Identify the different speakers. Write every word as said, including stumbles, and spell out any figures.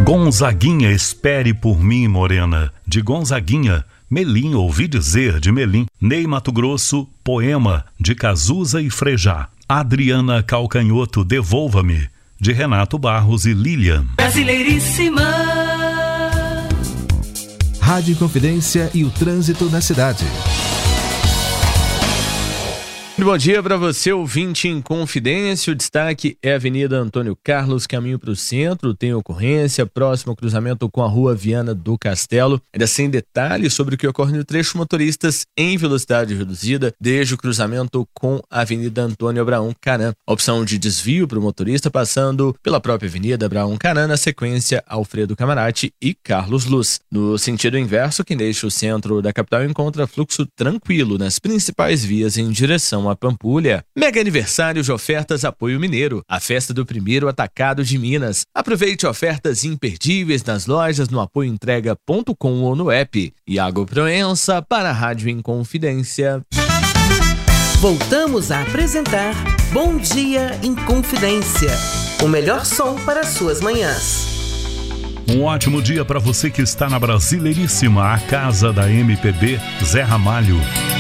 Speaker 1: Gonzaguinha, espere por mim, morena. De Gonzaguinha, Melim, ouvi dizer de Melim. Ney Mato Grosso, poema de Cazuza e Frejá. Adriana Calcanhoto, devolva-me, de Renato Barros e Lilian.
Speaker 2: Brasileiríssima.
Speaker 3: Rádio Confidência e o trânsito na cidade.
Speaker 4: Bom dia para você, ouvinte em Confidência. O destaque é a Avenida Antônio Carlos, caminho para o centro. Tem ocorrência próximo ao cruzamento com a Rua Viana do Castelo. Ainda sem detalhes sobre o que ocorre no trecho, motoristas em velocidade reduzida desde o cruzamento com a Avenida Antônio Abraão Caran. Opção de desvio para o motorista passando pela própria Avenida Abraão Caran, na sequência Alfredo Camarati e Carlos Luz. No sentido inverso, quem deixa o centro da capital encontra fluxo tranquilo nas principais vias em direção a Pampulha. Mega aniversário de ofertas Apoio Mineiro, a festa do primeiro atacado de Minas. Aproveite ofertas imperdíveis nas lojas no apoio entrega ponto com ou no app. Iago Proença para a Rádio Inconfidência.
Speaker 2: Voltamos a apresentar Bom Dia Inconfidência, o melhor som para suas manhãs.
Speaker 1: Um ótimo dia para você que está na Brasileiríssima, a casa da M P B Zé Ramalho.